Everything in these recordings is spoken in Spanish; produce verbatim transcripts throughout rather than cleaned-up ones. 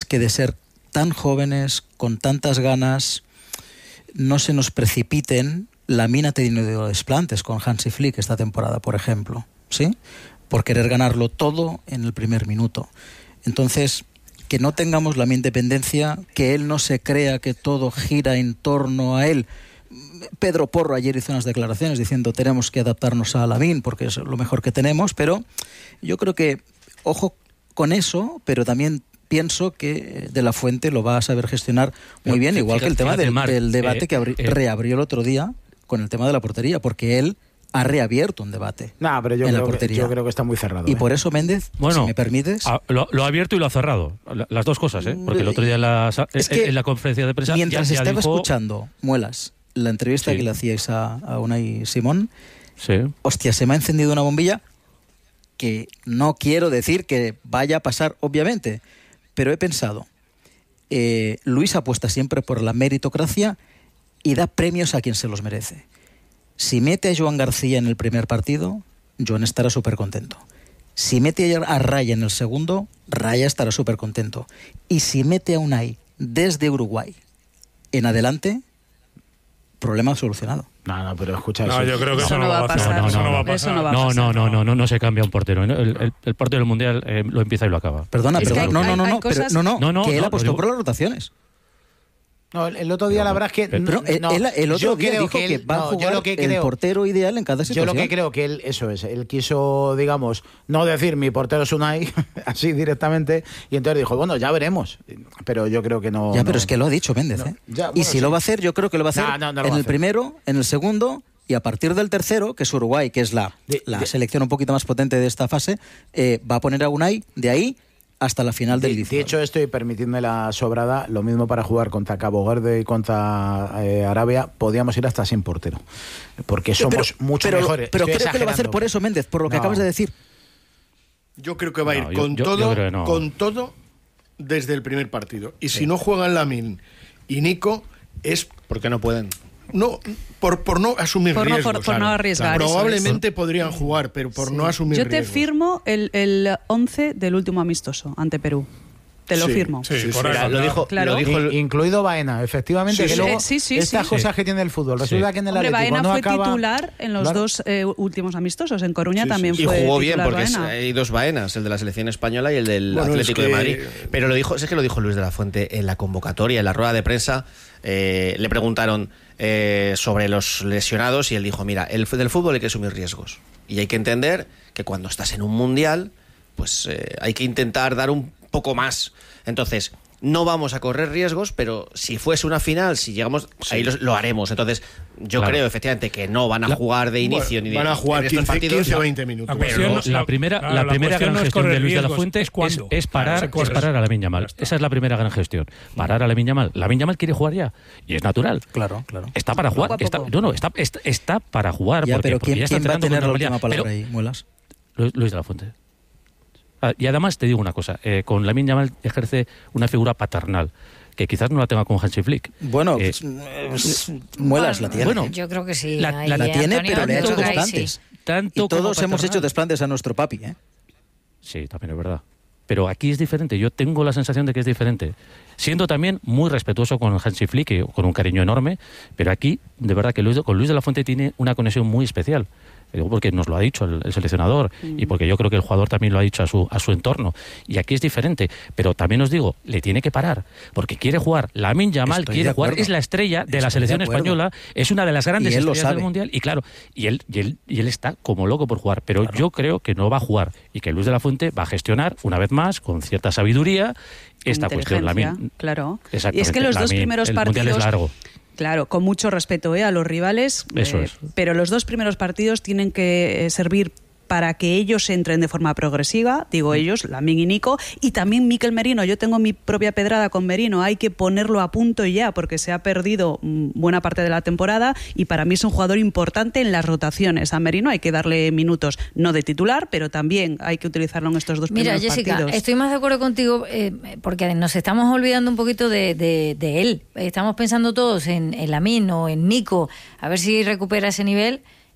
que de ser tan jóvenes, con tantas ganas, no se nos precipiten. Lamine ha tenido desplantes con Hansi Flick esta temporada, por ejemplo, ¿sí? Por querer ganarlo todo en el primer minuto. Entonces, que no tengamos la independencia, que él no se crea que todo gira en torno a él. Pedro Porro ayer hizo unas declaraciones diciendo tenemos que adaptarnos a Lamine porque es lo mejor que tenemos, pero yo creo que, ojo con eso, pero también pienso que De la Fuente lo va a saber gestionar muy bien, fíjate, igual que el tema fíjate, del, Marc, del debate eh, que abri- eh, reabrió el otro día con el tema de la portería, porque él ha reabierto un debate nah, pero yo en la creo que, portería. yo creo que está muy cerrado. Y ¿eh? por eso, Méndez, Bueno, si me permites... a- lo, lo ha abierto y lo ha cerrado. La- Las dos cosas, ¿eh? Porque el otro día en la, Es que en la conferencia de prensa mientras ya, ya estaba dijo... escuchando, Muelas, la entrevista Sí. que le hacíais a, a Unai Simón, Sí. hostia, se me ha encendido una bombilla que no quiero decir que vaya a pasar, obviamente, pero he pensado, eh, Luis apuesta siempre por la meritocracia y da premios a quien se los merece. Si mete a Joan García en el primer partido, Joan estará súper contento. Si mete a Raya en el segundo, Raya estará súper contento. Y si mete a Unai desde Uruguay en adelante, problema solucionado. No, no, pero escucha No, eso. yo creo que Eso eso no va a pasar. No, no, Eso no va a no. pasar. Eso no va a No, pasar. no, no, no, no, no se cambia un portero. El, el, el portero del Mundial eh, lo empieza y lo acaba. Perdona, Es que perdona. hay- No, no, no, hay no, pero- cosas- no, no, No, no, que él no, apostó lo digo. por las rotaciones. No, el, el otro día la verdad es que... Pero él, no, él- el otro yo día creo dijo que, él- va a no, yo jugar lo que el creo- portero ideal en cada Yo situación. lo que creo que él, eso es, él quiso, digamos, no decir mi portero es Unai, así directamente, y entonces dijo, bueno, ya veremos. Pero yo creo que no... Ya, pero no- es que lo ha dicho Méndez, No, ¿eh? ya, y bueno, si sí. lo va a hacer, yo creo que lo va a hacer No, no, no lo en va a el hacer. primero, en el segundo, y a partir del tercero, que es Uruguay, que es la, De- la de- selección un poquito más potente de esta fase, eh, va a poner a Unai de ahí hasta la final del De, diecinueve. dicho esto, y permitidme la sobrada, lo mismo para jugar contra Cabo Verde y contra eh, Arabia, podíamos ir hasta sin portero. Porque somos pero, mucho pero, mejores. Pero Estoy creo que lo va a hacer exagerando. por eso, Méndez, por lo que No. acabas de decir. Yo creo que va a ir No, yo- con yo- yo todo, creo que no. con todo desde el primer partido. Y si no juegan Lamine y Nico, es Porque no pueden. no por, por no asumir Por no- riesgos. por- por no arriesgar, eso Probablemente podrían jugar, pero por no asumir Yo te riesgos. firmo el, el once del último amistoso ante Perú. Te lo Sí, firmo. sí, sí, Mira, sí. lo dijo, Claro. lo dijo el- In- incluido Baena, efectivamente, Sí, que sí. luego Sí, sí, estas sí. cosas Sí. que tiene el fútbol. Resulta Sí. que en el Hombre, Atlético Baena no fue acaba... titular en los Claro. dos eh, últimos amistosos. En Coruña Sí, también sí. Y fue jugó bien, titular porque es- Baena. hay dos Baenas, el de la selección española y el del Bueno, Atlético es que- de Madrid. Pero lo dijo, es que lo dijo Luis de la Fuente en la convocatoria, en la rueda de prensa. Eh, le preguntaron eh, sobre los lesionados y él dijo, mira, el, del fútbol hay que asumir riesgos. Y hay que entender que cuando estás en un mundial, pues eh, hay que intentar dar un poco más. Entonces, no vamos a correr riesgos, pero si fuese una final, si llegamos, ahí los- lo haremos. Entonces, yo Claro. creo efectivamente que no van a jugar de inicio Bueno, ni de van a jugar en estos quince, partidos. quince o veinte minutos. La cuestión Pero no- la la- primera, claro, la la primera cuestión gran no es gestión correr de Luis de la riesgos, Fuente es es, cuándo. es parar, Claro, se es corre. parar a Lamine Yamal. Esa es la primera gran gestión. Parar a Lamine Yamal. Lamine Yamal quiere jugar ya. Y es natural. Claro, claro. Está para jugar. Poco a Está, poco. no, no, está, está, está para jugar. Ya, porque, pero porque ¿quién, ya está quién va a entrenando tener con la última normalidad. palabra Pero ahí, Muelas? Luis, Luis de la Fuente. Ah, y además te digo una cosa. Eh, con Lamine Yamal ejerce una figura paternal que quizás no la tenga con Hansi Flick. Bueno, Eh, pues, eh, Muelas la tiene. bueno, Yo creo que sí. La- ahí la la tiene, Antonio, pero le ha yo hecho creo que ahí desplantes. sí. Tanto Y todos como hemos paternal. hecho desplantes a nuestro papi, ¿eh? Sí, también es verdad. Pero aquí es diferente. Yo tengo la sensación de que es diferente. Siendo también muy respetuoso con Hansi Flick, y con un cariño enorme, pero aquí, de verdad, que Luis, con Luis de la Fuente tiene una conexión muy especial. Digo, porque nos lo ha dicho el, el seleccionador y porque yo creo que el jugador también lo ha dicho a su, a su entorno. Y aquí es diferente. Pero también os digo, le tiene que parar. Porque quiere jugar. Lamine Yamal Estoy quiere de jugar. acuerdo. Es la estrella de la Estoy selección de acuerdo. española. Es una de las grandes Y él lo estrellas del sabe. Mundial. Y claro, y él, y él, y él está como loco por jugar. Pero yo creo que no va a jugar. Y que Luis de la Fuente va a gestionar, una vez más, con cierta sabiduría, esta cuestión. Inteligencia, Lamine, claro. Exactamente, Y es que los dos Lamine, primeros el partidos... Mundial es largo. Claro, con mucho respeto ¿eh? a los rivales, Eso eh, es. pero los dos primeros partidos tienen que eh, servir para que ellos entren de forma progresiva, digo ellos, Lamine y Nico, y también Mikel Merino. Yo tengo mi propia pedrada con Merino, hay que ponerlo a punto ya, porque se ha perdido mm, buena parte de la temporada y para mí es un jugador importante en las rotaciones. A Merino hay que darle minutos, no de titular, pero también hay que utilizarlo en estos dos Mira, primeros Jessica, partidos. estoy más de acuerdo contigo eh, porque nos estamos olvidando un poquito de, de, de él. Estamos pensando todos en, en Lamine o en Nico, a ver si recupera ese nivel.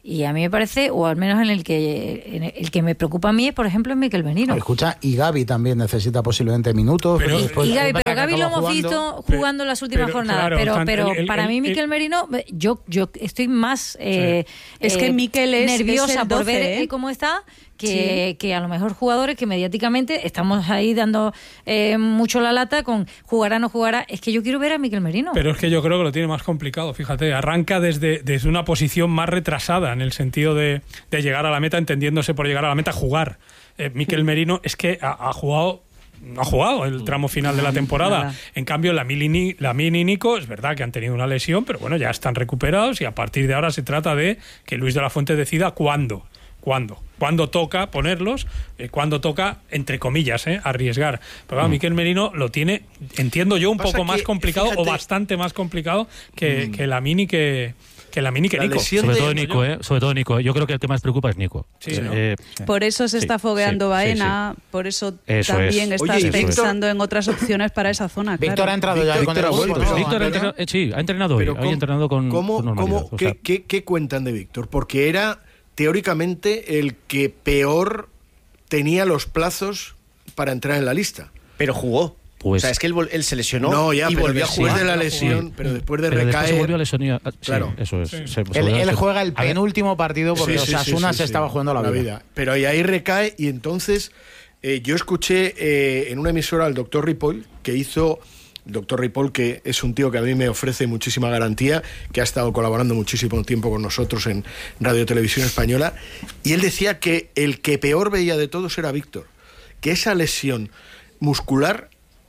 Y a mí me parece, o al menos en el que en el que me preocupa a mí es, por ejemplo, es Mikel Merino. Escucha, y Gavi también necesita posiblemente minutos. Pero, después, y Gavi, pero Gavi lo hemos jugando. visto jugando las últimas pero, jornadas. claro, pero tan- pero el- el- para el- mí, el- Mikel Merino, yo, yo estoy más eh, Es que eh, Mikel es- nerviosa es el por doce, ver ¿eh? eh, cómo está. Que, que a lo mejor jugadores que mediáticamente estamos ahí dando eh, mucho la lata con jugará, no jugará. Es que yo quiero ver a Mikel Merino. Pero es que yo creo que lo tiene más complicado, fíjate, arranca desde, desde una posición más retrasada en el sentido de, de llegar a la meta, entendiéndose por llegar a la meta, jugar. Eh, Mikel Merino es que ha, ha jugado... No ha jugado el tramo final de la temporada. Nada. En cambio, la Mini, la Mini Nico, es verdad que han tenido una lesión, pero bueno, ya están recuperados y a partir de ahora se trata de que Luis de la Fuente decida cuándo. ¿Cuándo? ¿Cuándo toca ponerlos? Eh, ¿Cuándo toca, entre comillas, eh, arriesgar? Pero claro, mm. Mikel Merino lo tiene, entiendo yo, un Pasa poco que, más complicado fíjate, o bastante más complicado que, mm. que la Mini que... que la Mini que La Nico. lesión Sobre de- todo Nico, ¿eh? Sobre todo Nico. Yo creo que el que más preocupa es Nico. Sí, ¿no? Eh, Por eso se Sí, está fogueando sí, Baena, por eso, Eso también es. estás Oye, y Víctor- pensando en otras opciones para esa zona. Víctor claro. ha entrado ya Víctor con el ha grupo, vuelto, ¿no? ¿no? Víctor ha Antonio? entrenado, eh, sí, ha entrenado hoy. Pero Hoy ha entrenado con, ¿cómo, con normalidad. cómo- O qué, sea, qué- qué cuentan de Víctor? Porque era, teóricamente, el que peor tenía los plazos para entrar en la lista. Pero jugó. Pues- o sea, es que él, vol- él se lesionó No, ya, y pero volvió a después jugar. de la Sí. lesión, pero después de pero después recaer... se volvió a lesionar. Sí, Claro. eso es. Sí. Se- se Él, volvió a él lesionar. juega el A ver, penúltimo partido porque Sí, sí, Osasuna sí, sí, se sí. estaba jugando la vida. Pero ahí, ahí recae y entonces eh, yo escuché eh, en una emisora al doctor Ripoll que hizo... El doctor Ripoll, que es un tío que a mí me ofrece muchísima garantía, que ha estado colaborando muchísimo tiempo con nosotros en Radio Televisión Española, y él decía que el que peor veía de todos era Víctor, que esa lesión muscular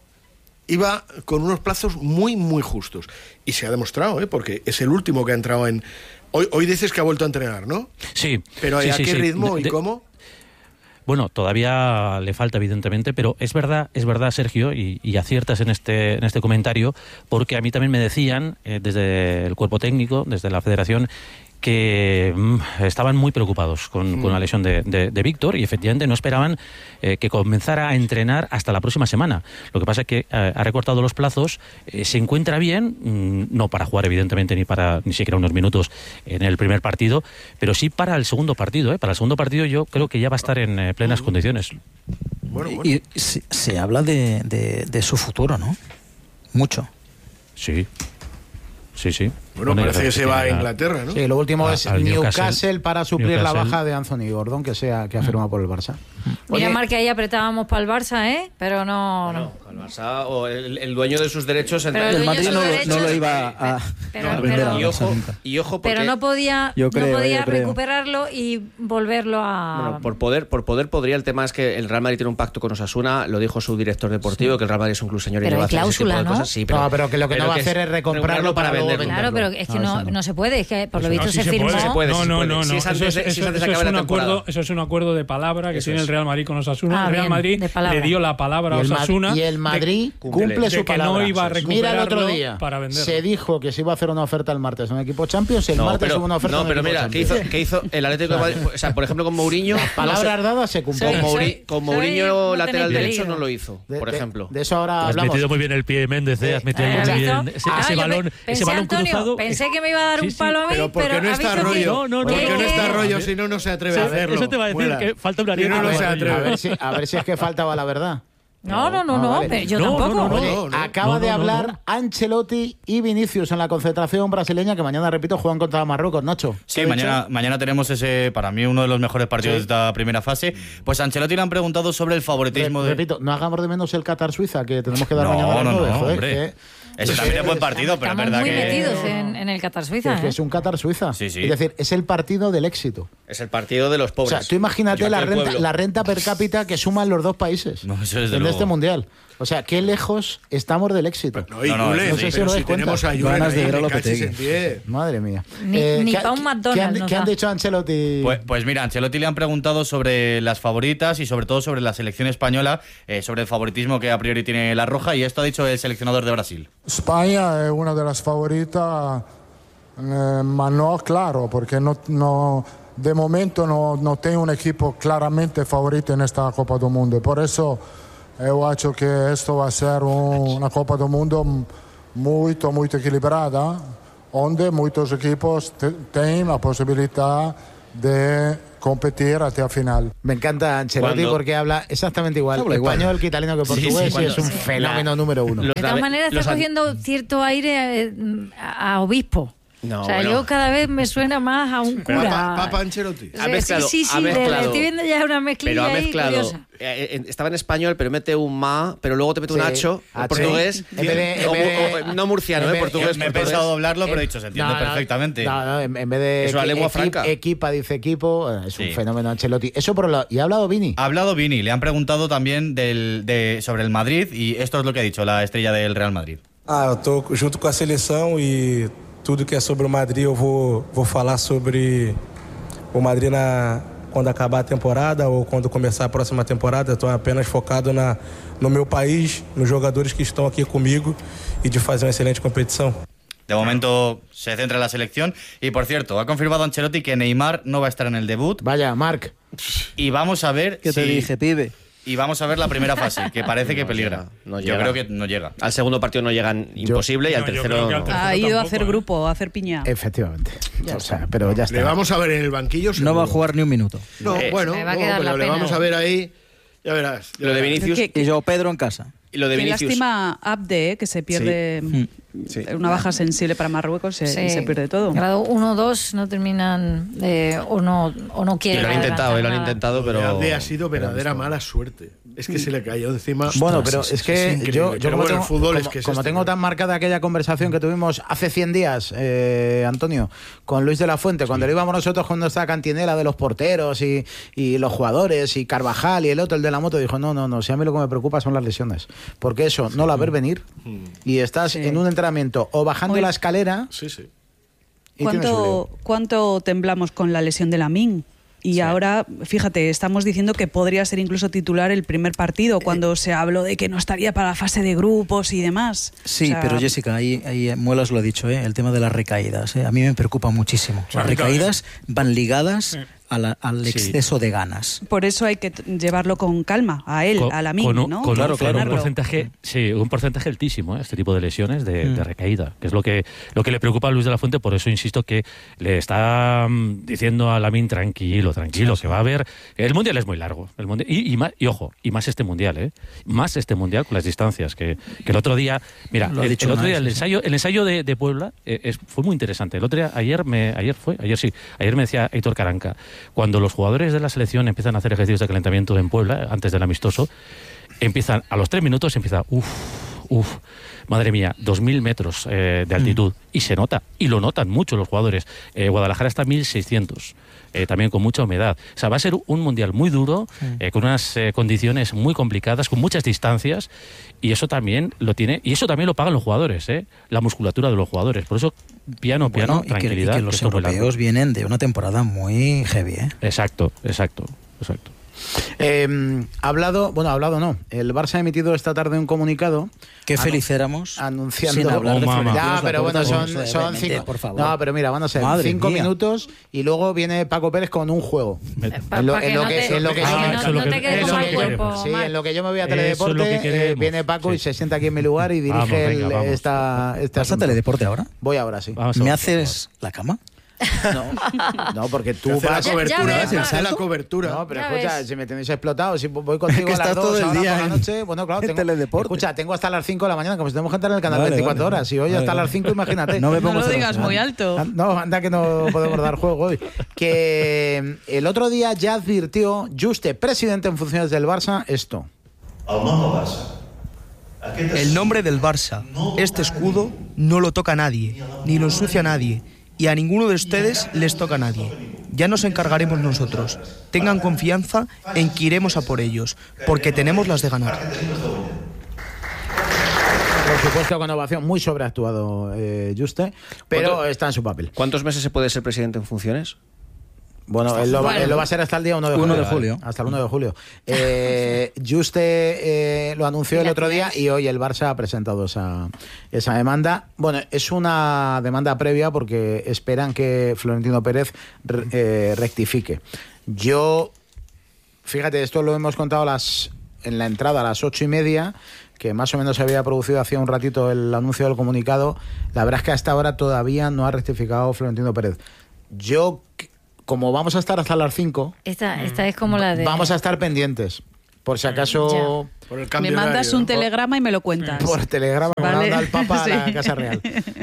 iba con unos plazos muy, muy justos. Y se ha demostrado, ¿eh? Porque es el último que ha entrado en... Hoy, hoy dices que ha vuelto a entrenar, ¿no? Sí. Pero sí, ¿a sí, qué sí. ritmo De- y de- cómo? Bueno, todavía le falta, evidentemente, pero es verdad, es verdad, Sergio, y, y aciertas en este, en este comentario, porque a mí también me decían, eh, desde el cuerpo técnico, desde la federación, que mm, estaban muy preocupados con, con la lesión de, de, de Víctor y efectivamente no esperaban eh, que comenzara a entrenar hasta la próxima semana. Lo que pasa es que eh, ha recortado los plazos, eh, se encuentra bien, mm, no para jugar evidentemente ni para ni siquiera unos minutos en el primer partido, pero sí para el segundo partido. ¿eh? Para el segundo partido yo creo que ya va a estar en eh, plenas condiciones. Bueno, bueno. Y se, se habla de, de, de su futuro, ¿no? Mucho. Sí, sí, sí. Bueno, Bueno, parece ya que se va a tiene Inglaterra, ¿no? Sí, lo último A- es al Newcastle, Newcastle, para suplir la Newcastle. baja de Anthony Gordon, que sea que ha firmado por el Barça. Mira, Oye, Mar, que ahí apretábamos para el Barça, ¿eh? Pero no... No, no. al Barça, o el, el dueño de sus derechos... Pero entre- el El Madrid dueño no, de lo- sus no lo derechos- iba a, Pero- a vender pero- a y, la ojo, Barça. y ojo porque... Pero no podía, Yo creo, no podía yo creo. recuperarlo y volverlo a... Bueno, por poder, por poder podría. El tema es que el Real Madrid tiene un pacto con Osasuna, lo dijo su director deportivo, que el Real Madrid es un club señor y Pero no va a hay hacer ese tipo cláusula, de ¿no? cosas. Sí, No, pero que lo que no va a hacer es recomprarlo para luego venderlo. Claro, pero es que No, no, eso no. no se puede, es que por lo No, visto sí se, se firmó... puede, se puede. no, no, puede. no, Si no. es antes Eso, de- es, si eso- es antes de eso es acabar un la acuerdo, temporada. eso es un acuerdo de palabra que Eso tiene es. el Real Madrid con Osasuna. Ah, el Real bien, Madrid de palabra. le dio la palabra y a el, Ma- Osasuna y el de- Madrid cumple de su que palabra. no iba a Mira el otro recuperarlo día. para venderlo. Se dijo que se iba a hacer una oferta el martes en un equipo Champions, el No, martes pero, hubo una oferta no, en un pero equipo mira, ¿qué Champions. hizo, ¿qué hizo el Atlético de Madrid? O sea, por ejemplo, con Mourinho... Las palabras dadas se Con, cumplen. Soy- Mouri- con soy- Mourinho, no lateral tenéis derecho, peligro. no lo hizo, De- por de- ejemplo. De eso ahora Has hablamos. metido muy bien el pie, Méndez, ¿eh? Has metido ahí ¿Has muy visto? bien ese, Ah, ese yo balón, pe- ese pensé, balón Antonio, cruzado. Pensé que me iba a dar Sí, un sí, palo a mí, Pero porque pero no ha está visto que- rollo. No, no, no, porque no, no está no. rollo, si no, no se atreve a Sí, hacerlo. eso te va a decir Muela. que falta una Si no, no ariete. se A atreve. ver, si, a ver si es que faltaba la verdad. No, no, no, Ah, no, vale. pero yo No, tampoco. no, no, Oye, no, no. acaba No, de no, no, hablar no. Ancelotti y Vinicius en la concentración brasileña, que mañana, repito, juegan contra Marruecos. Nacho. Sí, ¿qué ha mañana, dicho? mañana tenemos ese, para mí, uno de los mejores partidos Sí. de esta primera fase. Pues a Ancelotti le han preguntado sobre el favoritismo Re- de... Repito, no hagamos de menos el Qatar-Suiza, que tenemos que dar No, mañana a las no, nueve, no, joder, hombre. que- Ese también es buen partido, pero es Estamos verdad muy que... metidos en, en el Qatar-Suiza, que- que ¿eh? es un Qatar-Suiza. Sí, sí. Es decir, es el partido del éxito. Es el partido de los O pobres. sea, tú imagínate El la partido del renta, pueblo. la renta per cápita que suman los dos países No, eso desde en luego. este mundial. O sea, qué lejos estamos del éxito. No, y No, no, Julen, no sé si pero os si dais cuenta. tenemos a Julen Ganas de ahí, ver a me Lopetegui. cachis en diez. Madre mía. Ni- ni ¿qué- pa' un qué- McDonald's ¿Qué han, nos qué han da. dicho Ancelotti? Pues, pues mira, a Ancelotti le han preguntado sobre las favoritas y sobre todo sobre la selección española, eh, sobre el favoritismo que a priori tiene la Roja, y esto ha dicho el seleccionador de Brasil. España es una de las favoritas, eh, ma no claro, porque no, no, de momento no, no tengo un equipo claramente favorito en esta Copa del Mundo. Por eso yo acho que esto va a ser un- una Copa del Mundo muy, muy equilibrada. onde muchos equipos te- tienen la posibilidad de competir hasta el final. Me encanta Ancelotti Cuando- porque habla exactamente igual Habla igual. español que italiano que Sí, sí, portugués y cuando- es un fenómeno la- número uno. los De todas nave- maneras los está an- cogiendo cierto aire eh, a, a obispo. No, o sea, bueno. yo cada vez me suena más a un cura. Papa, Papa Ancelotti. Ha Sí, mezclado- sí, sí, ha sí, le- le mezclado- estoy viendo ya una mezclilla Pero ha ahí mezclado. curiosa. eh, eh, estaba en español, pero mete un ma, pero luego te mete un Sí, hacho, en H. portugués. En vez de- en o- vez de- o- no murciano, en eh, vez- portugués. Me he portugués. pensado doblarlo, pero he Eh, dicho, se entiende no, no, perfectamente. No, no, en, en vez de Es una equi- lengua equi- franca. equipa, dice equipo, eh, es un Sí. fenómeno Ancelotti. Eso por un lado. Y ha hablado Vini. Ha hablado Vini, le han preguntado también del, de, sobre el Madrid y esto es lo que ha dicho la estrella del Real Madrid. Ah, eu tô junto com a seleção e tudo que é sobre o Madrid eu vou, vou falar sobre o Madrid na, quando acabar a temporada ou quando começar a próxima temporada. Estou apenas focado na, no meu país, nos jogadores que estão aqui comigo e de fazer uma excelente competição. De momento se centra en la selección y por cierto, ha confirmado Ancelotti que Neymar no va a estar en el debut Vaya, Marc. y vamos a ver ¿Qué te si- dije, pibe? y vamos a ver la primera fase, que parece que No peligra. llega, no Yo llega. creo que no llega. Al segundo partido no llegan imposible y al No, yo tercero. creo que al no. tercero Ha ido a tampoco, hacer ¿eh? grupo, a hacer piña. Efectivamente. O sea, pero ya está. Le vamos a ver en el banquillo. No va a seguro. jugar ni un minuto. No, Eh, bueno, me va a no, quedar pero la le pena. vamos a ver ahí. Ya verás. ya Lo de verás. Vinicius. Que- Y yo, Pedro, en casa. Y lo de Qué Vinicius. lástima Abde, eh, que se pierde Sí. una baja sensible para Marruecos se, Sí. se pierde todo. Grado uno o dos no terminan eh, o, no, o no Y quieren. lo han intentado, adelantar y lo han nada. intentado, pero. Abde ha sido verdadera mala suerte. Es que se le cayó encima. Bueno, Ostras, pero es- es es que increíble. yo, yo Pero como, bueno, tengo, el fútbol como- es que es como este, tengo ¿no? tan marcada aquella conversación que tuvimos hace cien días, eh, Antonio, con Luis de la Fuente, cuando lo íbamos nosotros con nuestra cantinela de los porteros y, y los jugadores y Carvajal y el otro, el de la moto, dijo, no, no, no, si a mí lo que me preocupa son las lesiones. Porque eso, no la ver venir y estás Sí. en un entrenamiento o bajando Hoy- la escalera Sí, sí. y tienes un ¿Cuánto, lío. ¿Cuánto temblamos con la lesión de Lamine? Y ahora, fíjate, estamos diciendo que podría ser incluso titular el primer partido, cuando se habló de que no estaría para la fase de grupos y demás. Sí, O sea, pero Jessica, ahí, ahí Muelas lo ha dicho, ¿eh? El tema de las recaídas. ¿eh? A mí me preocupa muchísimo. Sí, Las a mí también. recaídas van ligadas a la- al Sí. exceso de ganas. Por eso hay que t- llevarlo con calma, a él, Con- a Lamine, con un- ¿no? con, Claro, un- con claro, un Tenerlo. porcentaje, sí, un porcentaje altísimo, ¿eh? Este tipo de lesiones de, Mm. de recaída, que es lo que lo que le preocupa a Luis de la Fuente. Por eso insisto que le está mm, diciendo a Lamine tranquilo, tranquilo, que va a haber. El mundial es muy largo, el mundial, y, y, más, y ojo, y más este mundial, ¿eh? Más este mundial con las distancias que, que el otro día. Mira, Lo ha el, dicho el otro una día vez, el sí. ensayo, el ensayo de, de Puebla eh, es- fue muy interesante. El otro día, ayer me, ayer fue, ayer sí, ayer me decía Héctor Caranca, cuando los jugadores de la selección empiezan a hacer ejercicios de calentamiento en Puebla, antes del amistoso, empiezan, a los tres minutos empieza, uff, uff, madre mía, dos mil metros eh, de altitud. Y se nota, y lo notan mucho los jugadores. Eh, Guadalajara está a mil seiscientos, eh, también con mucha humedad. O sea, va a ser un mundial muy duro, eh, con unas eh, condiciones muy complicadas, con muchas distancias, y eso también lo tiene, y eso también lo pagan los jugadores, eh, la musculatura de los jugadores. Por eso, piano, piano, Bueno, y que- tranquilidad. y que, que los esto es muy largo. europeos vienen de una temporada muy heavy, ¿eh? Exacto, exacto, exacto. Eh, ha hablado, bueno, ha hablado no. El Barça ha emitido esta tarde un comunicado. Qué anu- feliz éramos Anunciando. sin hablar Oh, de mamá. Florentino. Ya, pero bueno, son, son Suavemente, cinco. por favor. No, pero mira, van a ser Madre cinco mía. minutos y luego viene Paco Pérez con un juego. Pa- En lo- pa' en que lo no que- te- en lo que- pa' Ah, que eso no, es lo no que- te quedes En con lo mal que- cuerpo. sí, Mar. en lo que yo me voy a Eso es lo Teledeporte, que eh, queremos. viene Paco y Sí. se sienta aquí en mi lugar y dirige Vamos, venga, el- vamos. esta, este ¿Vas a asunto. Teledeporte ahora? Voy ahora, sí. Vamos a ¿Me ver, haces la cama? No, no, porque tú Hace la vas... Ya- ya cobertura, ves, hace Paco. la cobertura. No, pero Ya escucha, ves. si me tenéis explotado, si voy contigo Que a las estás dos todo el ahora día por la en- noche, bueno, claro, en tengo, Teledeporte. escucha, tengo hasta las cinco de la mañana, como si tenemos que entrar en el canal Vale, veinticuatro vale. horas, y hoy Vale, hasta vale. las cinco, imagínate. No me No pongo lo digas celoso. muy alto. Ah, No, anda que no podemos dar juego hoy. Que el otro día ya advirtió Juste, presidente en funciones del Barça, esto. El nombre del Barça, este escudo, no lo toca nadie, ni lo ensucia nadie, y a ninguno de ustedes les toca nadie. Ya nos encargaremos nosotros. Tengan confianza en que iremos a por ellos, porque tenemos las de ganar. Por supuesto, con ovación, muy sobreactuado eh, Juste, pero ¿Cuánto- está en su papel. ¿Cuántos meses se puede ser presidente en funciones? Bueno, él lo, va, él lo va a ser hasta el día uno de julio. uno de julio. Hasta el uno de julio. Eh, Juste eh, lo anunció el otro día y hoy el Barça ha presentado esa, esa demanda. Bueno, es una demanda previa porque esperan que Florentino Pérez re- eh, rectifique. Yo, fíjate, esto lo hemos contado a las, en la entrada a las ocho y media, que más o menos se había producido hacía un ratito el anuncio del comunicado, la verdad es que hasta ahora todavía no ha rectificado Florentino Pérez. Yo, como vamos a estar hasta las cinco, esta, esta es como la de... vamos a estar pendientes. Por si acaso... Por el me mandas horario, un ¿no? telegrama y me lo cuentas. Por telegrama, Vale. me manda el Papa Sí. a la Casa Real.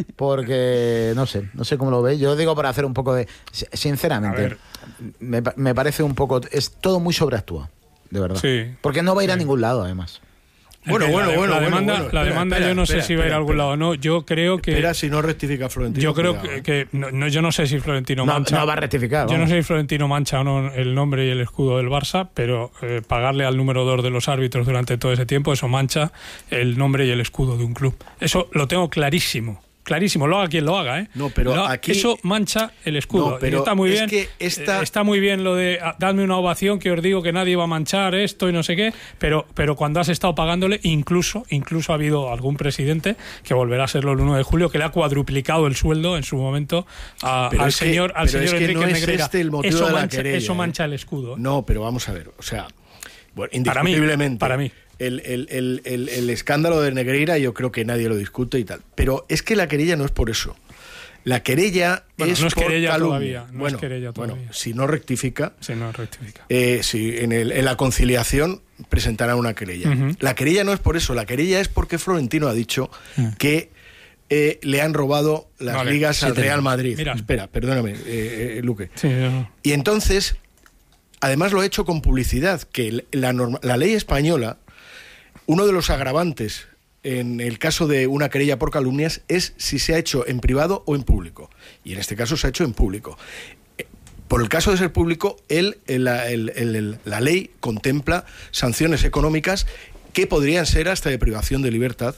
Porque, no sé, no sé cómo lo veis. Yo digo para hacer un poco de... Sinceramente, me, me parece un poco... Es todo muy sobreactuado, de verdad. Sí. Porque no va a ir a Sí. ningún lado, además. Bueno, Es que bueno, la, bueno, la bueno, demanda, bueno, la espera, demanda espera, yo no espera, sé si va a ir a espera, algún espera. lado o no. Yo creo que... Espera, si no rectifica Florentino. Yo creo cuidado, que, ¿eh? que no, no, yo no sé si Florentino No, mancha. no va a rectificar. Yo no vamos. sé si Florentino mancha o no el nombre y el escudo del Barça, pero eh, pagarle al número dos de los árbitros durante todo ese tiempo, eso mancha el nombre y el escudo de un club. Eso lo tengo clarísimo. Clarísimo, lo haga quien lo haga, ¿eh? No, pero Lo- aquí- eso mancha el escudo. No, pero y está muy es bien. que esta- eh, Está muy bien lo de ah, dadme una ovación que os digo que nadie va a manchar esto y no sé qué, pero, pero cuando has estado pagándole, incluso, incluso ha habido algún presidente que volverá a serlo el uno de julio, que le ha cuadruplicado el sueldo en su momento a- Pero al es que- señor, al pero señor es que Enrique no es Negreira. este el motivo eso de la mancha, querella, eso ¿eh? mancha el escudo. ¿eh? No, pero vamos a ver, o sea, bueno, Para mí, indiscutiblemente. para mí. El, el, el, el, el escándalo de Negreira yo creo que nadie lo discute y tal. Pero es que la querella no es por eso. La querella Bueno, es no es por querella calumnia. todavía, no es bueno, querella todavía. bueno, si no rectifica, Si no rectifica. eh, si en, el, en la conciliación presentará una querella. Ujú. La querella no es por eso, la querella es porque Florentino ha dicho que eh, le han robado las Vale, ligas sí al te Real digo. Madrid. Mira. Espera, perdóname, eh, eh, Luque. Sí, no. Y entonces, además lo ha hecho con publicidad, que la, norma- la ley española, uno de los agravantes en el caso de una querella por calumnias es si se ha hecho en privado o en público. Y en este caso se ha hecho en público. Eh, Por el caso de ser público, él, el- la, el- el- el- la ley contempla sanciones económicas que podrían ser hasta de privación de libertad,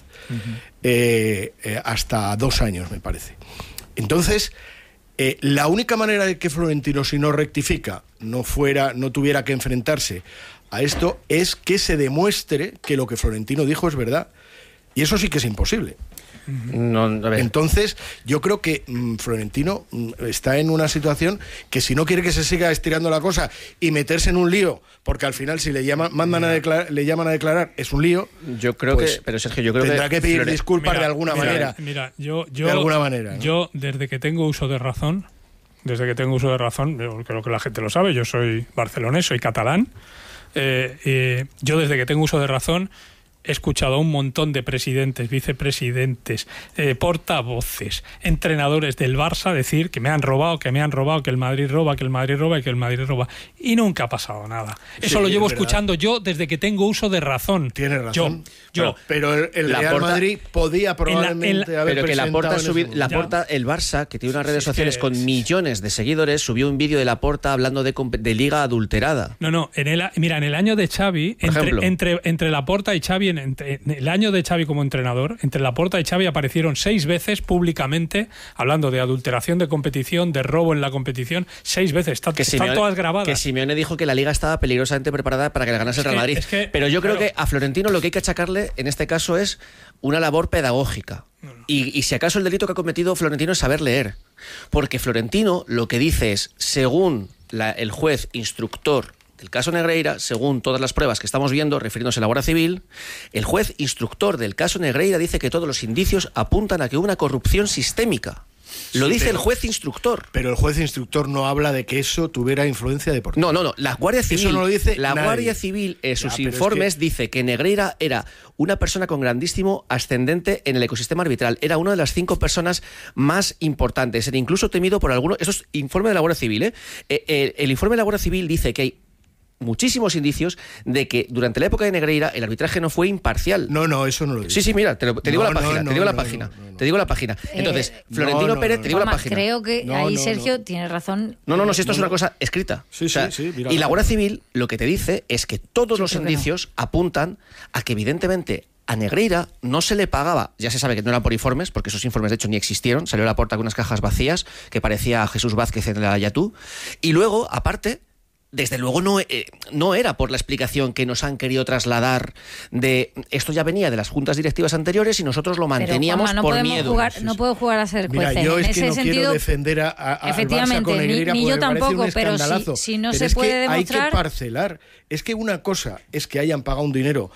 eh, eh, hasta dos años, me parece. Entonces, eh, la única manera de que Florentino, si no rectifica, no fuera, no tuviera que enfrentarse a esto, es que se demuestre que lo que Florentino dijo es verdad. Y eso sí que es imposible. No, a ver. Entonces, yo creo que mm, Florentino mm, está en una situación que si no quiere que se siga estirando la cosa y meterse en un lío, porque al final si le llaman, mandan a declarar, le llaman a declarar, es un lío. Yo creo pues que, pero Sergio, yo creo tendrá que, pedir Flore- disculpas Mira, de alguna mira, manera. Mira, yo, yo, De alguna manera, ¿no? yo desde que tengo uso de razón, desde que tengo uso de razón, yo creo que la gente lo sabe, yo soy barcelonés, soy catalán, eh, eh, yo desde que tengo uso de razón he escuchado a un montón de presidentes, vicepresidentes, eh, portavoces, entrenadores del Barça decir que me han robado, que me han robado, que el Madrid roba, que el Madrid roba y que el Madrid roba. Y nunca ha pasado nada. Eso Sí, lo llevo es verdad. escuchando yo desde que tengo uso de razón. Tienes razón. Yo, yo. Pero el, el La Real Porta- Madrid podía probablemente en la- haber Pero que la presentado Porta en subir, ese la Ya. Porta, el Barça, que tiene unas redes Sí, es sociales que- con millones de seguidores, subió un vídeo de la Porta hablando de, comp- de liga adulterada. No, no, en el, mira, en el año de Xavi, Por ejemplo. entre, entre, entre Laporta y Xavi, en, entre- en el año de Xavi como entrenador, entre Laporta y Xavi aparecieron seis veces públicamente hablando de adulteración de competición, de robo en la competición, seis veces, está- Que están Simeone- todas grabadas. Que Simeone dijo que la liga estaba peligrosamente preparada para que le ganase Es el Real que- Madrid. es que, Pero yo creo claro. que a Florentino lo que hay que achacarle en este caso es una labor pedagógica. Y, y si acaso el delito que ha cometido Florentino es saber leer. Porque Florentino lo que dice es, según la- el juez instructor del caso Negreira, según todas las pruebas que estamos viendo, refiriéndose a la Guardia Civil, el juez instructor del caso Negreira dice que todos los indicios apuntan a que hubo una corrupción sistémica. Lo Sí, dice pero- el juez instructor. Pero el juez instructor no habla de que eso tuviera influencia deportiva. No, no, no. La Guardia Civil, Eso no lo dice la nadie. Guardia Civil en sus Ya, pero es informes que- dice que Negreira era una persona con grandísimo ascendente en el ecosistema arbitral. Era una de las cinco personas más importantes. Era incluso temido por algunos. Eso es informe de la Guardia Civil. ¿eh? Eh, eh, el informe de la Guardia Civil dice que hay muchísimos indicios de que durante la época de Negreira el arbitraje no fue imparcial. No, no, eso no lo dice. Sí, sí, mira, te, lo- te digo No, la no, página, no, te digo la no, página, no, no, no. te digo la página. Entonces, Eh, Florentino no, no, Pérez, no, te digo la Juanma, página. creo que No, ahí no, Sergio no. tiene razón. No, no, no, si esto No, es una no. cosa escrita. Sí, O sea, sí, sí, mira. y la Guardia Civil lo que te dice es que todos los creo que no. indicios apuntan a que evidentemente a Negreira no se le pagaba, ya se sabe que no eran por informes, porque esos informes de hecho ni existieron, salió a la puerta con unas cajas vacías que parecía a Jesús Vázquez en la Yatú, y luego, aparte, desde luego no, eh, no era por la explicación que nos han querido trasladar de esto ya venía de las juntas directivas anteriores y nosotros lo Pero, manteníamos Juanma, no por podemos miedo. jugar, no puedo jugar a ser Mira, jueces. yo en es que ese no sentido, quiero defender a, a, al efectivamente, Barça con ni- Negreira ni porque yo me parece tampoco, un pero si- escandalazo. si no Pero se es puede que hay demostrar- que parcelar. Es que una cosa es que hayan pagado un dinero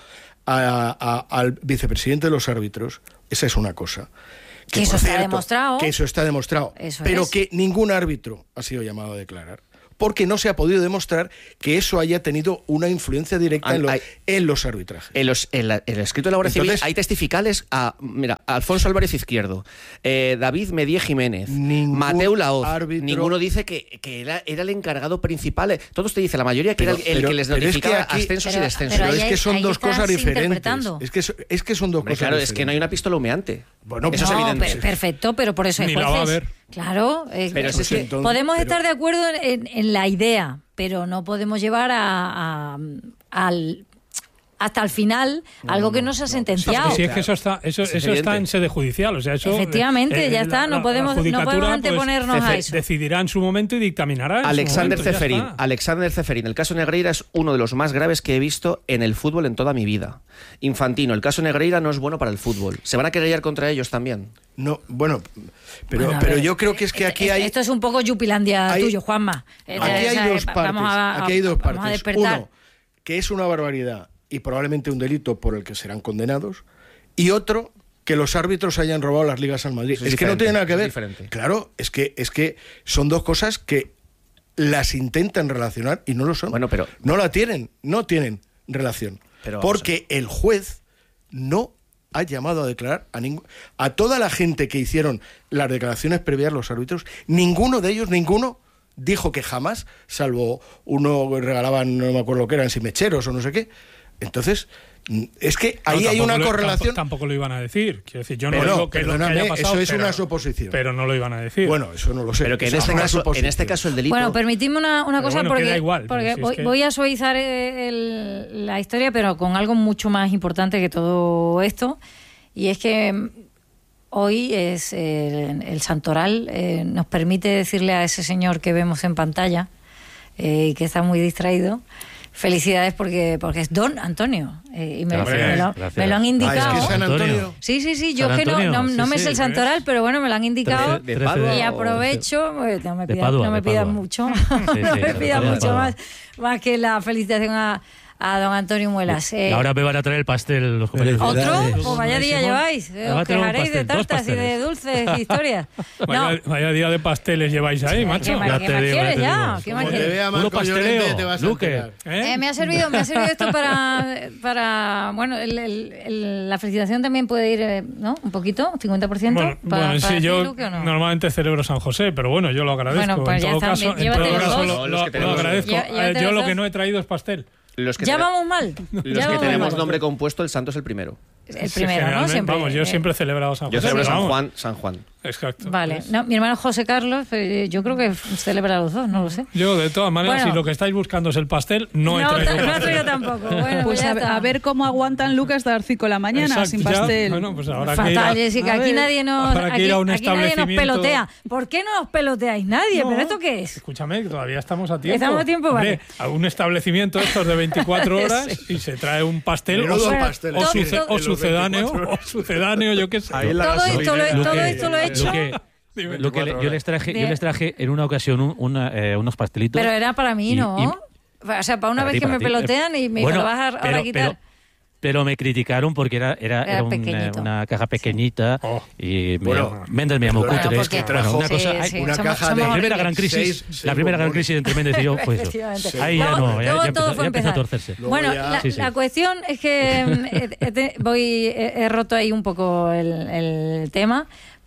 a, a, al vicepresidente de los árbitros, esa es una cosa. Que, que eso está demostrado. Que eso está demostrado. Eso pero es. que ningún árbitro ha sido llamado a declarar. Porque no se ha podido demostrar que eso haya tenido una influencia directa en, lo, hay, en los arbitrajes. En, los, en, la, en el escrito de la Guardia Civil hay testificales a, mira, Alfonso Álvarez Izquierdo, eh, David Medié Jiménez, Ningún Mateu Laoz. árbitro... Ninguno dice que, que era, era el encargado principal. Todos te dicen, la mayoría que pero, era el, el pero, que les es notificaba que aquí, ascensos pero, y descensos. Pero, pero es ahí, que son dos cosas diferentes. Es que, es que son dos Hombre, cosas claro, diferentes. es que no hay una pistola humeante. Bueno, eso no, es evidente. Per, perfecto, pero por eso hay Ni jueces. la va a haber. Claro, eh, pero pues es que, entonces, podemos pero, estar de acuerdo en, en, en la idea, pero no podemos llevar a, a, al hasta el final no, algo que no, no se ha no, sentenciado. No, si es que eso está, eso, es eso está en sede judicial, o sea, eso efectivamente, eh, ya eh, está, no la, podemos, la no podemos pues, anteponernos a eso. Decidirá en su momento y dictaminará. En Alexander su momento, Ceferín, Alexander Ceferín, el caso Negreira es uno de los más graves que he visto en el fútbol en toda mi vida. Infantino, el caso Negreira no es bueno para el fútbol. ¿Se van a querellar contra ellos también? No, bueno, pero, bueno, pero ver, yo creo que es que aquí hay... Esto es un poco Yupilandia hay, tuyo, Juanma. Aquí hay o sea, dos partes. Vamos a, aquí hay dos vamos partes. a despertar. Uno, que es una barbaridad y probablemente un delito por el que serán condenados, y otro, que los árbitros hayan robado las ligas al Madrid. Es, es que no tiene nada que ver. Claro, es que, es que son dos cosas que las intentan relacionar y no lo son. Bueno, pero... No la tienen, no tienen relación. Pero porque el juez no ha llamado a declarar a ningún, a toda la gente que hicieron las declaraciones previas, los árbitros, ninguno de ellos, ninguno dijo que jamás, salvo uno que regalaban, no me acuerdo lo que eran, si mecheros o no sé qué. Entonces, es que ahí no, hay una lo, correlación. Tampoco, tampoco lo iban a decir. Quiero decir, yo no pero, digo que lo que haya pasado, eso es pero, una suposición. Pero no lo iban a decir. Bueno, eso no lo sé. Pero que en eso este, es caso, en este caso el delito... Bueno, permitidme una, una cosa bueno, porque, igual, porque si voy, es que... voy a suavizar el, la historia, pero con algo mucho más importante que todo esto. Y es que hoy es eh, el santoral eh, nos permite decirle a ese señor que vemos en pantalla y eh, que está muy distraído, felicidades porque porque es Don Antonio eh, y me, gracias, me, lo, me lo han indicado. Ah, es que San Antonio. Sí, sí, sí, yo San que no, no, no sí, me sí, sé el santoral, pero bueno, me lo han indicado de, de Padua, y aprovecho, pues, no me de pidan, Padua, no me de pidan Padua. mucho, Sí, sí, no me de pidan Padua. mucho más, más que la felicitación a a don Antonio Muelas. Eh, Ahora me van a traer el pastel los compañeros. ¿Otro? Felicidades. Pues vaya día lleváis. Me va a Os traer un quejaréis de pastel, dos tartas y de pasteles. dulces historias. Vaya, No. vaya día de pasteles lleváis ahí, macho. ¿Qué más, Ya qué te más digo, ya quieres te ya? digo. ¿Qué más Como te quieres? vea Puro Marco pasteleo, Llorente, te vas a Luque. enterar. ¿Eh? Eh, me ha servido, me ha servido esto para, para bueno, el, el, el, la felicitación también puede ir, eh, ¿no? Un poquito, cincuenta por ciento. Bueno, para, bueno para sí, ti, yo Luque, ¿o no? normalmente celebro San José, pero bueno, yo lo agradezco. Bueno, pues en ya todo está, caso, en llévate todo los caso dos. lo, Los lo- que lo tenemos. agradezco. Llé- llévate Eh, yo los lo dos. que no he traído es pastel. Los que, Ya tenemos- vamos mal. los Ya que vamos tenemos mal. nombre compuesto, el santo es el primero. El Sí, primero, ¿no? generalmente, Siempre. Vamos, yo eh, siempre he celebrado San Yo José. celebro pero San vamos. Juan, San Juan. Exacto. Vale. Pues, No, mi hermano José Carlos, eh, yo creo que celebra los dos, no lo sé. Yo, de todas maneras, Bueno. si lo que estáis buscando es el pastel, no he No, traído no he pastel. traído tampoco. Bueno, Pues pues ya a, está. a ver cómo aguantan Lucas hasta las cinco de la mañana Exacto, sin ya, pastel. bueno, pues habrá que ir a- Fatal, Jessica, a aquí ver, nadie nos, habrá que aquí, ir a un aquí nadie nos establecimiento. pelotea. ¿Por qué no nos peloteáis nadie? No. ¿Pero esto qué es? Escúchame, que todavía estamos a tiempo. Estamos a tiempo, Hombre, vale. a un establecimiento estos de veinticuatro horas y se trae un pastel o, Menudo su- pastel, o, todo- suce- todo- o en los sucedáneo, veinticuatro o sucedáneo, yo qué sé. Ahí la Todo esto, lo, gasolina. todo esto lo he hecho, Lo que, Dime. lo que le- yo les traje, De- yo les traje en una ocasión un- una, eh, unos pastelitos. pero era para mí, y- ¿no? y- O sea, para una Para vez ti, que para me ti. pelotean y me Bueno, lo vas a, ahora pero- a quitar. pero- Pero me criticaron porque era, era, Era era un, pequeñito. eh, una caja pequeñita Oh. y me, Bueno. Méndez me llamó Bueno, cutre. porque- Bueno, una sí, cosa, sí, hay- una somos- caja somos de- la primera horribles. gran crisis, Seis- seis la primera gran bombones. crisis entre Méndez y yo fue eso. Efectivamente. Ahí ya Luego- no, ya, luego ya todo empezó, fue ya empezó a empezar. torcerse. Luego Bueno, ya- la, Sí, sí. la cuestión es que mm, eh, eh, te- voy he, he roto ahí un poco el, el tema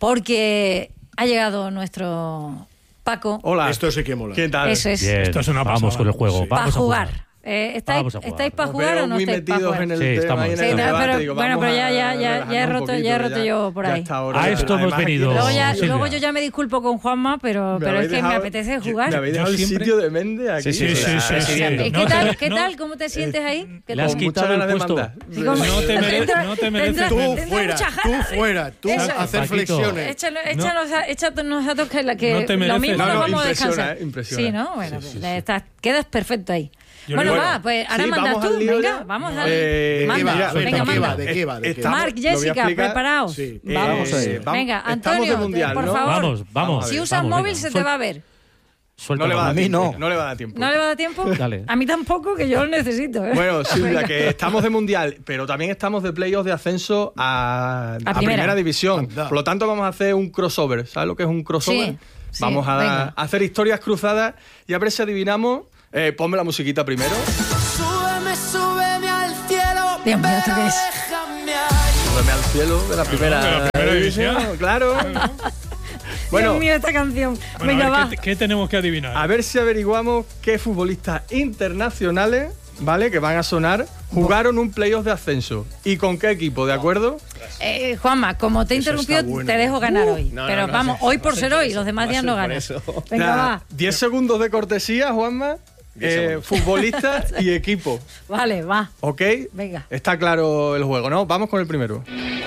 porque ha llegado nuestro Paco Hola. Esto sí que mola. ¿Qué tal? Eso es. Bien, Esto es una vamos pasada. con el juego. Sí. para Vamos a jugar. jugar. Eh, ¿estáis, Vamos a jugar. ¿Estáis para Os jugar veo o no muy estáis para metidos jugar? en el Sí, tema estamos. y en Sí, el no, debate. pero- Digo, bueno, vamos pero ya- a ya- ya- relajarnos ya he un roto- poquito, ya he que roto yo por ya ahí. está ahora. A esto hemos Además, aquí venido. Luego, ya, Silvia. luego yo ya me disculpo con Juanma, pero, Me pero es habéis que me dejado- apetece jugar. Me habéis Yo dejado el siempre- sitio de Mende aquí. Sí, sí, o sí, sea, sí, sí. ¿Qué No tal? te- ¿Qué no- tal? ¿Cómo te sientes ahí? ¿Qué Le has tal? Con muchas quitado el ganas de puesto. mandar. Sí, como- No te mere- Tendrá- no te mereces tendrá- Tú tendrá fuera, muchas tú ganas. fuera, tú Eso. hacer Paquito. flexiones. Échanos, échanos, a- échanos a todos que, la- que No te lo mereces. mismo No, nos no, vamos a impresiona, descansar. eh, impresiona. Sí, ¿no? Bueno, pues, estás- quedas perfecto ahí. Yo Bueno, le- va, pues ahora Sí, mandas vamos tú. al lío Venga, ya. vamos a Eh, ¿De qué manda, va? mira, A ver, venga, ¿de qué manda. va? ¿De qué va? ¿De qué Estamos- va? Marc, lo voy a Jessica, explicar. preparaos. Sí. Vamos Eh, ahí. vamos- Venga, estamos Antonio, de mundial, por ¿no? favor. Vamos, vamos. Si ver, usas vamos, móvil venga. se te Sol- va a ver. Suelta No le va a dar A mí tiempo. no. No le va a dar tiempo. ¿No le va a dar tiempo? Dale. A mí tampoco, que yo lo necesito. ¿eh? Bueno, Silvia, Venga. que estamos de mundial, pero también estamos de playoffs de ascenso a, A a primera. primera. división. Anda. Por lo tanto, vamos a hacer un crossover. ¿Sabes lo que es un crossover? Sí, sí, vamos a, venga. a hacer historias cruzadas y a ver si adivinamos. Eh, ponme la musiquita primero. Súbeme, súbeme al cielo. Dios mío, ¿esto qué es? Déjame ahí. Súbeme al cielo de la primera, de la primera división. Claro. Bueno, Dios mío, esta canción. Bueno, Venga, a va. ver, ¿qué, qué tenemos que adivinar? a ver si averiguamos qué futbolistas internacionales, ¿vale? Que van a sonar, jugaron un playoff de ascenso. ¿Y con qué equipo, de acuerdo? Eh, Juanma, como te he Eso interrumpido, está bueno. te dejo ganar hoy. no, Pero no, no, vamos, sí, hoy va por a ser ser hoy, por los demás eso, días va no a ser por ganas. eso. Venga, Nada, va. diez segundos de cortesía, Juanma. Eh, futbolista y equipo. Vale, va. ¿Ok? Venga. Está claro el juego, ¿no? Vamos con el primero.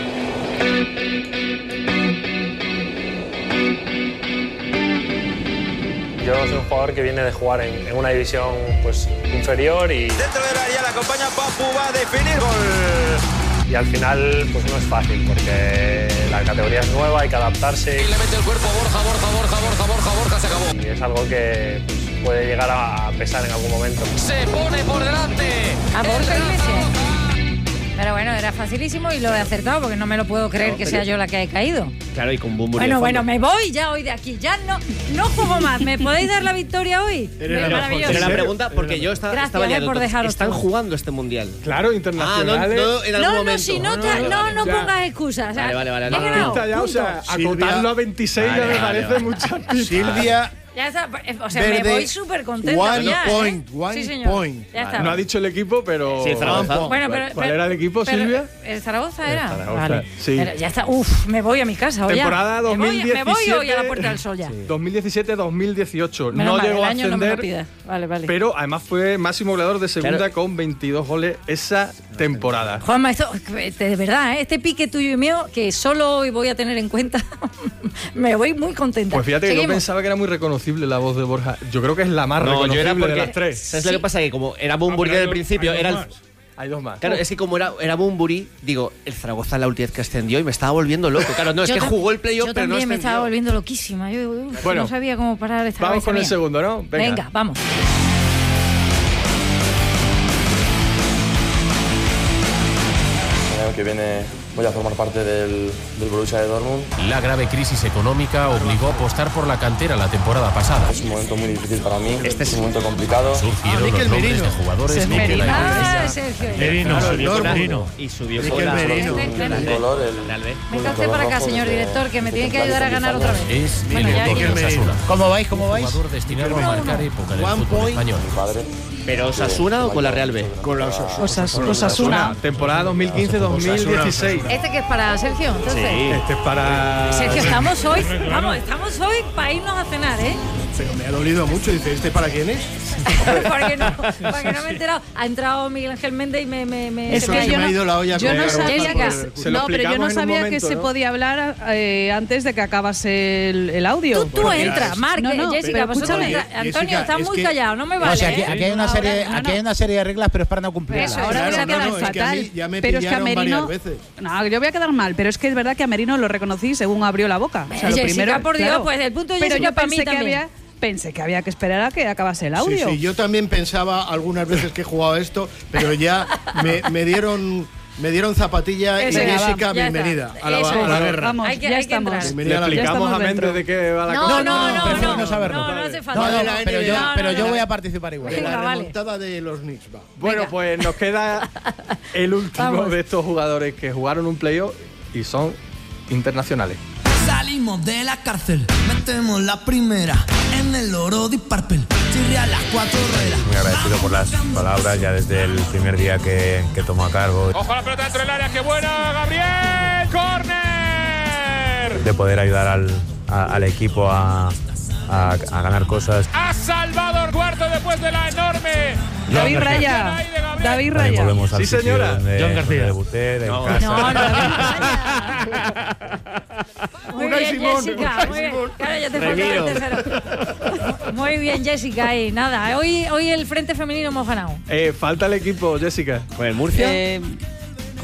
Yo soy un jugador que viene de jugar en, en una división pues inferior y, Dentro del área la acompaña Papu, va a definir gol. y al final pues no es fácil porque la categoría es nueva, hay que adaptarse Y le mete el cuerpo Borja, Borja, Borja, Borja, Borja, Borja, se acabó. y es algo que pues, puede llegar a pesar en algún momento. Se pone por delante. A Borja Iglesias. Pero bueno, era facilísimo y lo he acertado porque no me lo puedo creer que sea yo la que he caído. Claro, y con Bumburi Bueno, de bueno, fondo. me voy ya hoy de aquí. Ya no, no juego más. ¿Me podéis dar la victoria hoy? Eres la Maravilloso. Pero la pregunta, porque yo estaba, Gracias, estaba eh, liado. por entonces, dejaros ¿están todo. jugando este mundial? Claro, Ah, no, internacionales. no, en algún No, no, momento. si no, te- vale, no, vale. no ya. pongas excusas. O sea, Vale, vale, vale, he vale. ganado, Pista ya, o punto. sea, Silvia- acotarlo a veintiséis Vale, ya me vale, parece vale. mucha pista. Silvia, Ya está. O sea, me Verde, voy súper contenta. one ya, point, ¿eh? one sí, señor. point. Ya está. No ha dicho el equipo, pero... Sí, Zaragoza. Bueno, pero, ¿Cuál pero- era el equipo, pero- Silvia? ¿El Zaragoza era? Zaragoza, Vale. sí. Pero ya está. Uf, me voy a mi casa. hoy ya. Temporada Me voy- dos mil diecisiete. Me voy hoy a la Puerta del Sol ya. dos mil diecisiete dos mil dieciocho. Menos No mal, llegó el a año no me lo ascender, pidas. Vale, vale. pero además fue máximo goleador de segunda Claro. con veintidós goles esa temporada. Juanma, esto, de verdad, ¿eh? Este pique tuyo y mío, que solo hoy voy a tener en cuenta, me voy muy contenta. Pues fíjate que yo Seguimos. pensaba que era muy reconocible la voz de Borja. Yo creo que es la más No, yo reconocible era porque. de las tres. ¿Sabes lo que pasa? Que como era Bumburi Ah, pero hay del dos- principio, hay dos era el. más. Hay dos más. Claro, es que como era, era Bumburi, digo, el Zaragoza la última vez que ascendió y me estaba volviendo loco. Claro, no, es Yo que tam- jugó el playoff, Yo pero no también me ascendió. estaba volviendo loquísima. Yo uf, Bueno, no sabía cómo parar esta Vamos cabeza con el mía. segundo, ¿no? Venga. Venga, vamos. El año que viene voy a formar parte del, del Borussia de Dortmund. La grave crisis económica obligó a apostar por la cantera la temporada pasada. Es un momento muy difícil para mí, este es un momento complicado. Surgieron los nombres de jugadores que Merino. la Ah, empresa- Sergio. Merino, Sergio Dortmund. Merino. Y subió Mikel con la- Merino. Ven, ven, El ven. color, el, Venga usted para acá, señor director, que me tiene que ayudar a ganar otra vez. Es Bueno, el ya- autor de Osasuna. ¿Cómo vais? ¿Cómo vais? Jugador destinado a marcar época del One fútbol point. español. mi padre. ¿Pero Osasuna o con la Real B? Con la Osas- Osasuna. Temporada dos mil quince dos mil dieciséis. Este que es para Sergio, entonces. Este es para... Sergio, estamos hoy, vamos, estamos hoy para irnos a cenar, ¿eh? Pero me ha dolido mucho. Dice, ¿este para quién es? porque, no, porque no me he enterado. Ha entrado Miguel Ángel Méndez y me... me, me Es que se yo me ha no- ido la olla yo con no el sabía Jessica. que- Se lo No, pero yo explicamos no en un sabía que momento, se ¿no? podía hablar eh, antes de que acabase el, el audio. Tú, tú entra, Marc, No, no, Jessica, pero vosotros escúchame. entra- Antonio, estás es muy que- callado, no me vale. O sea, aquí, ¿eh? aquí hay una serie, No, no, aquí no. hay una serie de reglas, pero es para no cumplirlas. Eso, Ahora voy a quedar no, es que a fatal. mí ya me pero es que a pillaron Merino. varias veces. No, yo voy a quedar mal, pero es que es verdad que a Merino lo reconocí según abrió la boca. O sea, lo Jessica, primero, por Dios, claro. pues el punto de Pero Jessica yo para mí pensé que también. había pensé que había que esperar a que acabase el audio. Sí, sí, yo también pensaba algunas veces que he jugado esto, pero ya me, me dieron me dieron zapatilla y Eso, Jessica, ya está. bienvenida a la, Eso a la es. guerra. Vamos, Hay que- ya hay que estamos. entrar. Le Ya explicamos estamos a dentro. Mendres de qué va la No, cosa. no, no, prefiero no, no saberlo. no, no hace falta. No, no, la pero yo, No, no, pero no, yo no. voy a participar igual. De la Venga, vale. remontada de los Knicks, va. Bueno, Venga. pues nos queda el último Vamos. de estos jugadores que jugaron un playoff y son internacionales. Salimos de la cárcel, metemos la primera en el oro de Purple, chirria las cuatro ruedas. Muy agradecido por las palabras ya desde el primer día que, que tomó a cargo, Ojo a la pelota dentro del área, qué buena, Gabriel, córner. de poder ayudar al, a- al equipo a, a- a ganar cosas. Ha salvado el cuarto después de la enorme. David García. Raya. David También Raya. volvemos al Sí, sitio señora. donde, John García. donde debuté, de No. casa. No, no, David Raya. Muy Unai bien, Simón, Jessica. Unai Muy bien. Simón. Claro, ya te Remiro. falta el tercero. Muy bien, Jessica. Y nada, hoy, hoy el Frente Femenino hemos ganado. Eh, falta el equipo, Jessica. ¿Con el Murcia? Eh,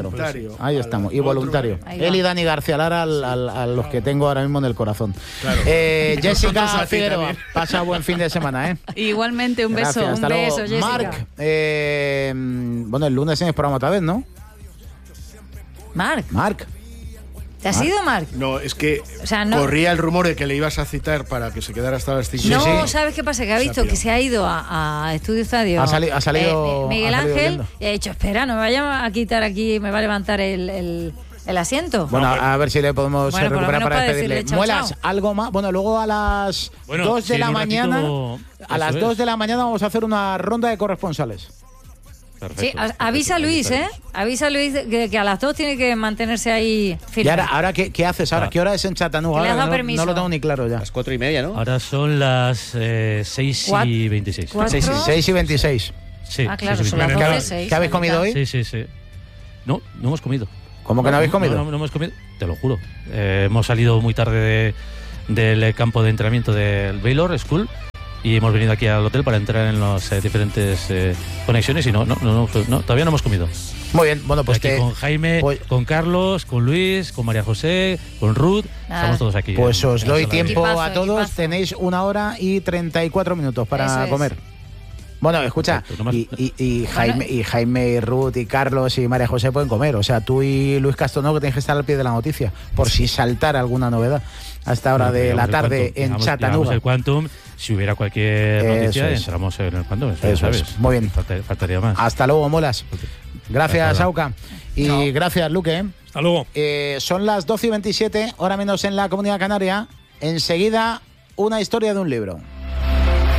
cuatro. Voluntario. Ahí estamos. Y voluntario. Él y Dani García Lara, al, al, a los que tengo ahora mismo en el corazón. Claro. Eh, Jessica Nosotros a ti Figueroa, también. pasa buen fin de semana, ¿eh? Igualmente, un beso. Gracias, hasta Un luego. beso, Jessica. Marc, eh, bueno, el lunes tienes programa otra vez, ¿no? Marc, Marc. ¿te has ido, Marc? No, es que O sea, no- corría el rumor de que le ibas a citar para que se quedara hasta las cinco. No, ¿sabes qué pasa? Que ha Se ha visto que pirado. se ha ido a, a Estudio Estadio. Ha sali- ha salido- eh, Miguel ha salido Ángel huyendo. y ha dicho, espera, no me vaya a quitar aquí, me va a levantar el, el, el asiento. Bueno, a ver si le podemos Bueno, por lo recuperar menos para para despedirle. decirle chao, Muelas, chao. algo más. Bueno, luego a las Bueno, dos de sí, la en un mañana, ratito, a las eso dos es. de la mañana vamos a hacer una ronda de corresponsales. Sí, a- avisa a Luis, ¿eh? Avisa a Luis que, que a las dos tiene que mantenerse ahí firme. Y ahora, ahora ¿qué, qué haces ahora? Ah. ¿Qué hora es en Chattanooga? Que le has Ahora dado no, permiso. no lo tengo ni claro ya. Las cuatro y media, ¿no? Ahora son las eh, seis Cuat- y veintiséis. cuatro. seis, seis y veintiséis. Sí, Ah, claro, seis y son las veintiséis. doce, ¿Qué, seis, ¿Qué habéis la mitad. comido hoy? Sí, sí, sí. No, no hemos comido. ¿Cómo que no habéis comido? No, no, no hemos comido, te lo juro. Eh, hemos salido muy tarde de- del campo de entrenamiento del Baylor School y hemos venido aquí al hotel para entrar en las eh, diferentes eh, conexiones y no, no, no, no, no, todavía no hemos comido. Muy bien, bueno, pues Aquí que, con Jaime, pues- con Carlos, con Luis, con María José, con Ruth, Nada. estamos todos aquí. pues en- os en la doy sala de- tiempo Equipazo, a todos. equipazo. Tenéis una hora y treinta y cuatro minutos para Eso es. comer. Bueno, escucha, Perfecto, nomás- y, y- y Jaime, y Jaime, y Ruth, y Carlos y María José pueden comer. O sea, tú y Luis Castono que tenéis que estar al pie de la noticia, por si saltara alguna novedad a esta hora Bueno, de llegamos la el tarde Quantum, en llegamos- llegamos Chattanooga. el Quantum, si hubiera cualquier Eso noticia, es. entramos en el Quantum, eso, ya Eso es. sabes. Muy bien. Falta- faltaría más. Hasta luego, Molas. Gracias, Hasta Auca. Y gracias, Luque. ¿eh? Hasta luego. Eh, son las doce y veintisiete, hora menos en la Comunidad Canaria. Enseguida, una historia de un libro.